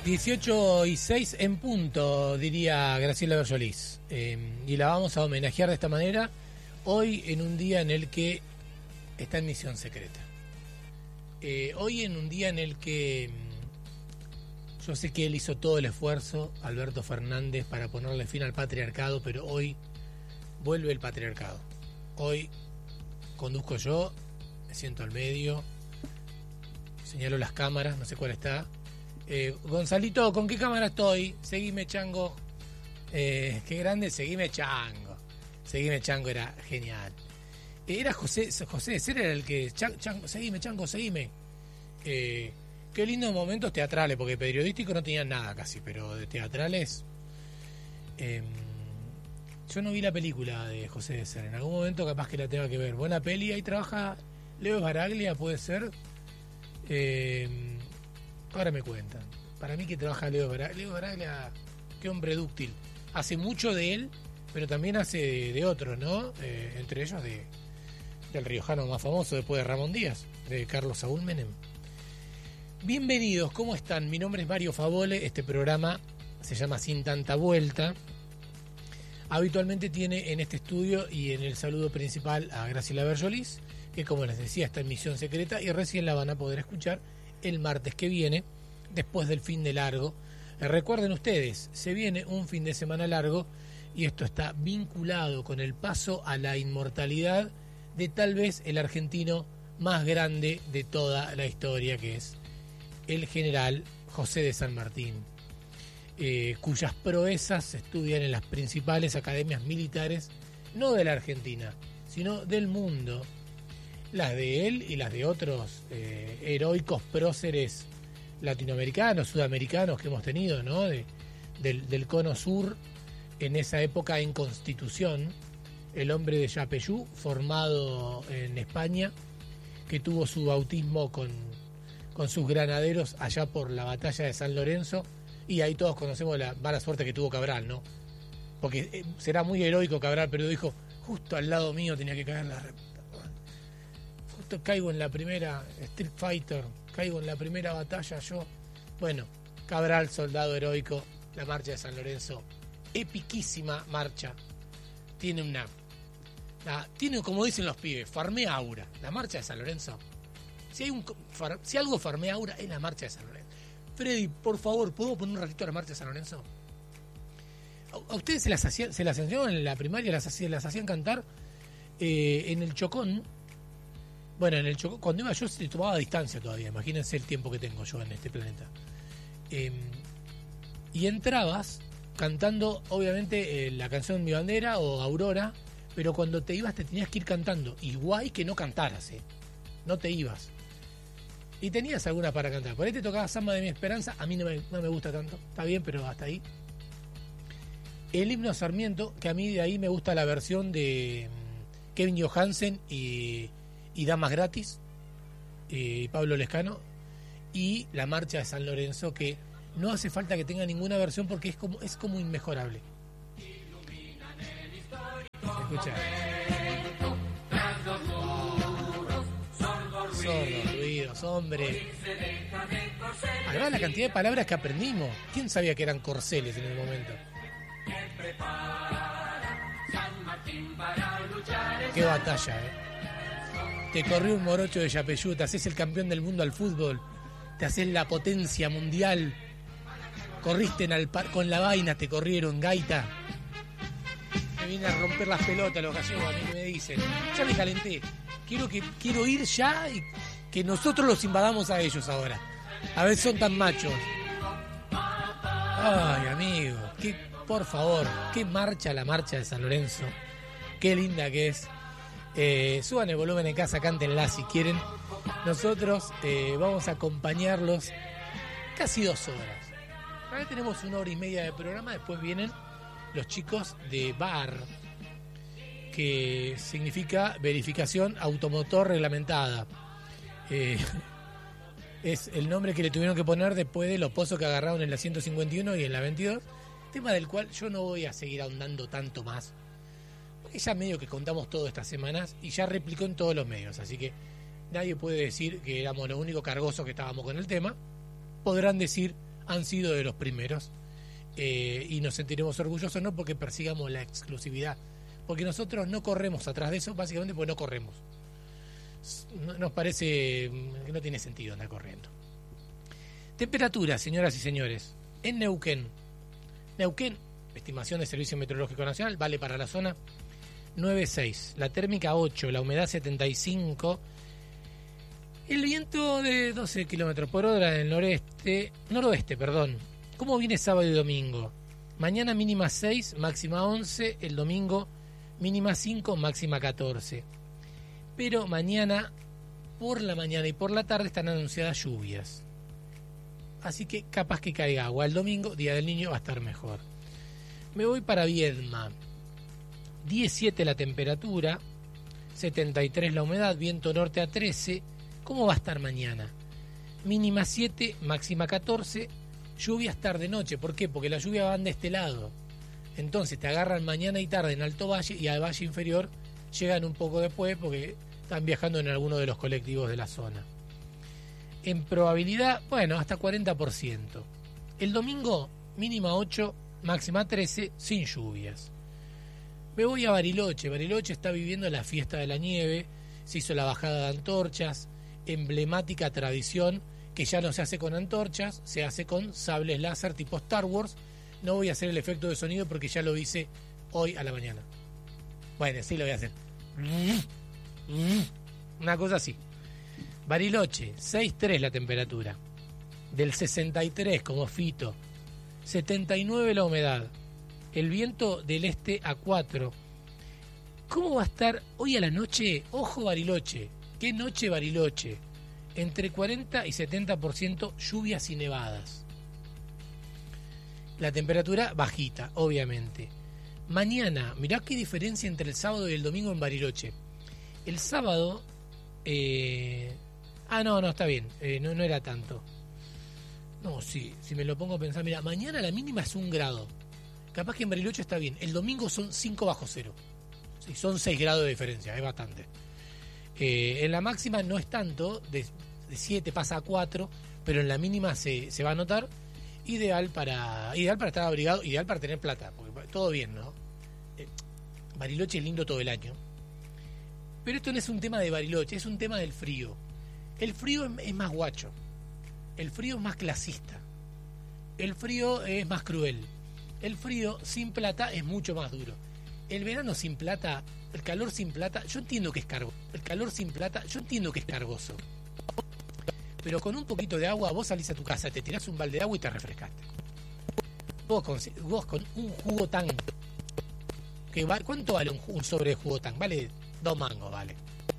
18:06 en punto, diría Graciela Berjolís. Y la vamos a homenajear de esta manera, hoy en un día en el que está en misión secreta. Hoy en un día en el que yo sé que él hizo todo el esfuerzo, Alberto Fernández, para ponerle fin al patriarcado, pero hoy vuelve el patriarcado. Hoy conduzco yo, me siento al medio, señalo las cámaras, no sé cuál está. Gonzalito, ¿con qué cámara estoy? Seguime, chango. Qué grande, seguime, chango. Seguime, chango, era genial. Era José de Ser, era el que... Chango, seguime, chango, seguime. Qué lindos momentos teatrales, porque periodísticos no tenían nada casi, pero de teatrales... yo no vi la película de José de Ser. En algún momento capaz que la tenga que ver. Buena peli, ahí trabaja Leo Baraglia, puede ser. Ahora me cuentan. Para mí que trabaja Leo Baraglia. Leo Baraglia, qué hombre dúctil. Hace mucho de él, pero también hace de otros, ¿no? Entre ellos del riojano más famoso después de Ramón Díaz, de Carlos Saúl Menem. Bienvenidos, ¿cómo están? Mi nombre es Mario Favole. Este programa se llama Sin Tanta Vuelta. Habitualmente tiene en este estudio y en el saludo principal a Graciela Berjolís, que como les decía está en misión secreta y recién la van a poder escuchar el martes que viene, después del fin de largo. Recuerden ustedes, se viene un fin de semana largo y esto está vinculado con el paso a la inmortalidad de tal vez el argentino más grande de toda la historia, que es el general José de San Martín, cuyas proezas se estudian en las principales academias militares, no de la Argentina, sino del mundo. Las de él y las de otros heroicos próceres latinoamericanos, sudamericanos que hemos tenido, ¿no? Del cono sur, en esa época en Constitución, el hombre de Yapeyú, formado en España, que tuvo su bautismo con sus granaderos allá por la batalla de San Lorenzo, y ahí todos conocemos la mala suerte que tuvo Cabral, ¿no? Porque será muy heroico Cabral, pero dijo, justo al lado mío tenía que caer la... Caigo en la primera Street Fighter, caigo en la primera batalla yo. Bueno, Cabral, soldado heroico, la marcha de San Lorenzo, epiquísima marcha. Tiene tiene, como dicen los pibes, farmea aura. La marcha de San Lorenzo. Si algo farmea aura, es la marcha de San Lorenzo. Freddy, por favor, ¿puedo poner un ratito a la marcha de San Lorenzo? ¿A ustedes se las enseñaron en la primaria, las hacían cantar en el Chocón? Bueno, en el Chocó, cuando iba yo se tomaba a distancia todavía, imagínense el tiempo que tengo yo en este planeta. Y entrabas cantando, obviamente, la canción Mi Bandera o Aurora, pero cuando te ibas te tenías que ir cantando. Igual que no cantaras, no te ibas. Y tenías alguna para cantar. Por ahí te tocaba Samba de mi Esperanza, a mí no me gusta tanto, está bien, pero hasta ahí. El himno a Sarmiento, que a mí de ahí me gusta la versión de Kevin Johansen y Damas Gratis, Pablo Lescano, y la marcha de San Lorenzo, que no hace falta que tenga ninguna versión porque es como inmejorable. Escucha. Sordos, ruidos, hombre. Además la cantidad de palabras que aprendimos. ¿Quién sabía que eran corceles en el momento? Qué batalla, Te corrió un morocho de Yapeyú, te haces el campeón del mundo al fútbol, te haces la potencia mundial, corriste con la vaina, te corrieron, gaita. Me viene a romper las pelotas los gallegos, a mí me dicen, ya me calenté, quiero ir ya y que nosotros los invadamos a ellos ahora, a ver son tan machos. Ay, amigo, por favor, qué marcha la marcha de San Lorenzo, qué linda que es. Suban el volumen en casa, cántenla si quieren. Nosotros vamos a acompañarlos casi 2 horas. Ahora tenemos 1 hora y media de programa. Después vienen los chicos de VAR, que significa verificación automotor reglamentada. Es el nombre que le tuvieron que poner después de los pozos que agarraron en la 151 y en la 22. Tema del cual yo no voy a seguir ahondando tanto más. Ya medio que contamos todo estas semanas y ya replicó en todos los medios, así que nadie puede decir que éramos los únicos cargosos que estábamos con el tema. Podrán decir han sido de los primeros. Y nos sentiremos orgullosos no porque persigamos la exclusividad, porque nosotros no corremos atrás de eso, básicamente porque no corremos. Nos parece que no tiene sentido andar corriendo. Temperatura, señoras y señores, en Neuquén, estimación del Servicio Meteorológico Nacional, vale para la zona 9,6, la térmica 8, la humedad 75, el viento de 12 kilómetros por hora en el noroeste. ¿Cómo viene sábado y domingo? Mañana mínima 6, máxima 11, el domingo mínima 5, máxima 14. Pero mañana, por la mañana y por la tarde están anunciadas lluvias. Así que capaz que caiga agua. El domingo, Día del Niño, va a estar mejor. Me voy para Viedma. 17 la temperatura, 73 la humedad, viento norte a 13. ¿Cómo va a estar mañana? Mínima 7, máxima 14. Lluvias tarde-noche. ¿Por qué? Porque las lluvias van de este lado. Entonces te agarran mañana y tarde en Alto Valle y al Valle Inferior llegan un poco después porque están viajando en alguno de los colectivos de la zona. En probabilidad, hasta 40%. El domingo, mínima 8, máxima 13, sin lluvias. Me voy a Bariloche. Bariloche está viviendo la fiesta de la nieve. Se hizo la bajada de antorchas, emblemática tradición que ya no se hace con antorchas, se hace con sables láser tipo Star Wars. No voy a hacer el efecto de sonido porque ya lo hice hoy a la mañana. Bueno, sí lo voy a hacer. Una cosa así. Bariloche, 6,3 la temperatura. Del 63 como Fito. 79 la humedad. El viento del este a 4. ¿Cómo va a estar hoy a la noche? Ojo Bariloche. ¿Qué noche Bariloche? Entre 40 y 70% lluvias y nevadas. La temperatura bajita, obviamente. Mañana, mirá qué diferencia entre el sábado y el domingo en Bariloche. El sábado... no, está bien. No era tanto. No, sí, si me lo pongo a pensar, mira, mañana la mínima es 1 grado. Capaz que en Bariloche está bien. El domingo son 5 bajo cero. Sí, son 6 grados de diferencia, es bastante. En la máxima no es tanto, de 7 pasa a 4, pero en la mínima se va a notar. Ideal para estar abrigado, ideal para tener plata, porque todo bien, ¿no? Bariloche es lindo todo el año. Pero esto no es un tema de Bariloche, es un tema del frío. El frío es más guacho. El frío es más clasista. El frío es más cruel. El frío sin plata es mucho más duro. El verano sin plata, el calor sin plata, yo entiendo que es cargo. El calor sin plata, yo entiendo que es cargoso. Pero con un poquito de agua, vos salís a tu casa, te tirás un balde de agua y te refrescaste. Vos con un jugo Tang, ¿cuánto vale un sobre de jugo Tang? Vale 2 mangos, vale.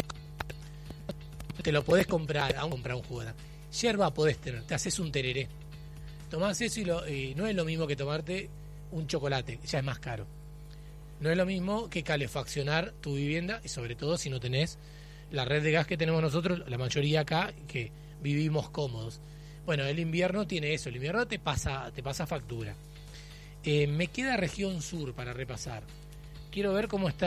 Te lo podés comprar, aún comprar un jugo Tang. Yerba podés tener, te haces un tereré. Tomás eso y no es lo mismo que tomarte un chocolate, ya es más caro. No es lo mismo que calefaccionar tu vivienda, y sobre todo si no tenés la red de gas que tenemos nosotros, la mayoría acá, que vivimos cómodos. Bueno, el invierno tiene eso, el invierno te pasa factura. Me queda región sur para repasar. Quiero ver cómo está